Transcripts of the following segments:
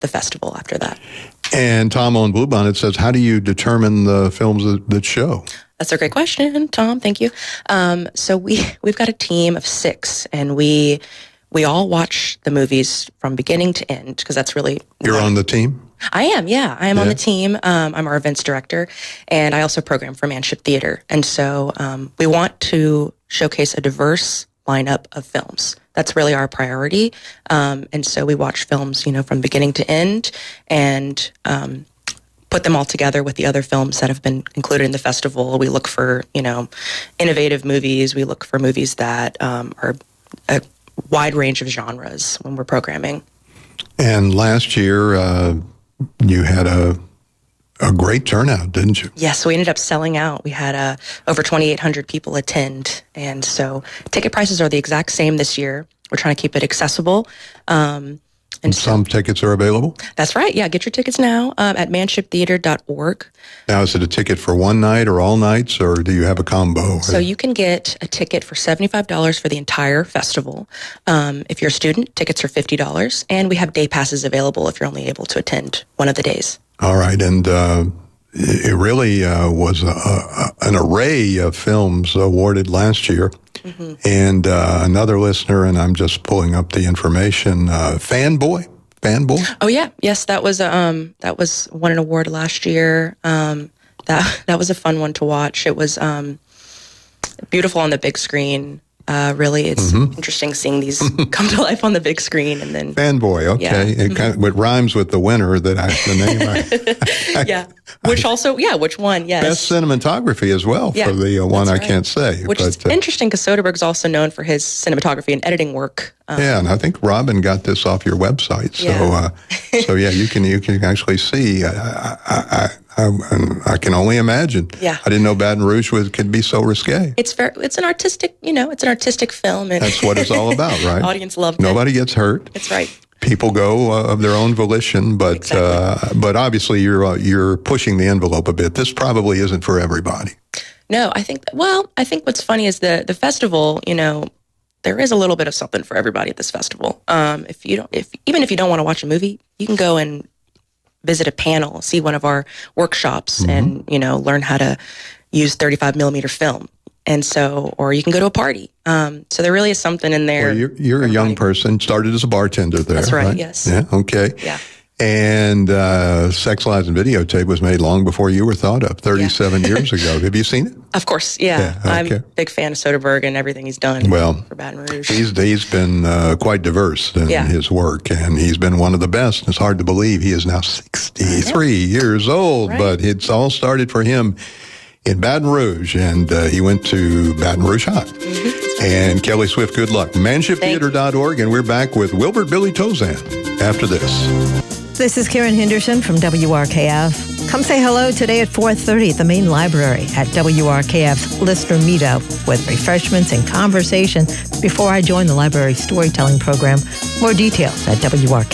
the festival after that. And Tom on Bluebonnet says, how do you determine the films that show? That's a great question, Tom. Thank you. So we've got a team of 6, and we all watch the movies from beginning to end, because that's really... You're on the team? I am, yeah. I am on the team. I'm our events director, and I also program for Manship Theater. And so we want to showcase a diverse lineup of films. That's really our priority. And so we watch films, from beginning to end, and put them all together with the other films that have been included in the festival. We look for, innovative movies. We look for movies that are a wide range of genres when we're programming. And last year, you had a great turnout, didn't you? Yes, we ended up selling out. We had over 2,800 people attend. And so ticket prices are the exact same this year. We're trying to keep it accessible. And some tickets are available? That's right. Yeah, get your tickets now at manshiptheater.org. Now, is it a ticket for one night or all nights, or do you have a combo? So you can get a ticket for $75 for the entire festival. If you're a student, tickets are $50. And we have day passes available if you're only able to attend one of the days. All right. And it really was an array of films awarded last year. Mm-hmm. And another listener, and I'm just pulling up the information, Fanboy? Oh, yeah. Yes, that was won an award last year. That was a fun one to watch. It was beautiful on the big screen. Really, it's interesting seeing these come to life on the big screen. And then Fanboy, okay. Yeah. It kind of, it rhymes with the winner, the name. Yeah. Which one, yes. Best cinematography as well for the one I can't say. Which is interesting, because Soderbergh's also known for his cinematography and editing work. And I think Robin got this off your website. So, you can actually see. I can only imagine. Yeah. I didn't know Baton Rouge could be so risque. It's an artistic film. And that's what it's all about, right? Audience loved it. Nobody gets hurt. That's right. People go of their own volition, but exactly. But obviously you're pushing the envelope a bit. This probably isn't for everybody. No, I think what's funny is the festival, there is a little bit of something for everybody at this festival. Even if you don't want to watch a movie, you can go and visit a panel, see one of our workshops, and learn how to use 35 millimeter film. And so, or you can go to a party. So there really is something in there. Well, you're a young person, started as a bartender there. That's right? Yes. Yeah. Okay. Yeah. And Sex, Lies, and Videotape was made long before you were thought of, 37 years ago. Have you seen it? Of course, yeah. Okay. I'm a big fan of Soderbergh and everything he's done for Baton Rouge. He's been quite diverse in his work, and he's been one of the best. It's hard to believe he is now 63 years old, but it's all started for him in Baton Rouge, and he went to Baton Rouge High. Mm-hmm. And Kelly Swift, good luck. Manshiptheater.org, and we're back with Wilbert Billy Tozan after this. This is Karen Henderson from WRKF. Come say hello today at 4:30 at the main library at WRKF's Listener Meetup with refreshments and conversation before I join the library storytelling program. More details at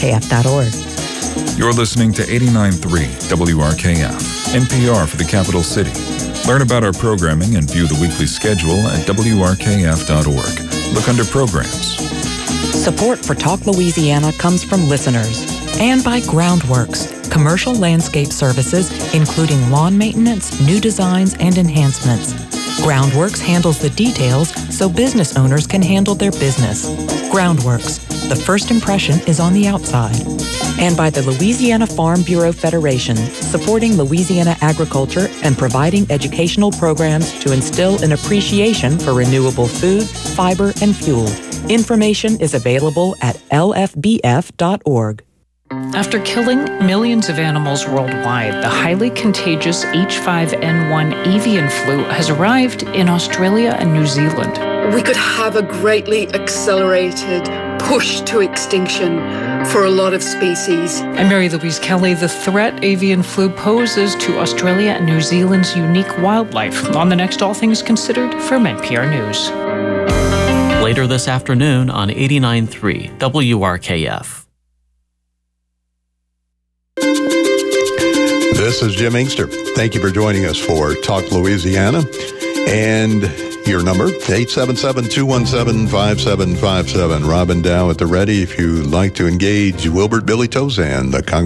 WRKF.org. You're listening to 89.3 WRKF, NPR for the capital city. Learn about our programming and view the weekly schedule at WRKF.org. Look under programs. Support for Talk Louisiana comes from listeners and by Groundworks, commercial landscape services, including lawn maintenance, new designs, and enhancements. Groundworks handles the details so business owners can handle their business. Groundworks, the first impression is on the outside. And by the Louisiana Farm Bureau Federation, supporting Louisiana agriculture and providing educational programs to instill an appreciation for renewable food, fiber, and fuel. Information is available at lfbf.org. After killing millions of animals worldwide, the highly contagious H5N1 avian flu has arrived in Australia and New Zealand. We could have a greatly accelerated push to extinction for a lot of species. I'm Mary Louise Kelly. The threat avian flu poses to Australia and New Zealand's unique wildlife on the next All Things Considered from NPR News. Later this afternoon on 89.3 WRKF. This is Jim Inkster. Thank you for joining us for Talk Louisiana. And your number, 877-217-5757. Robin Dow at the ready if you'd like to engage Wilbert Billy Tozan, the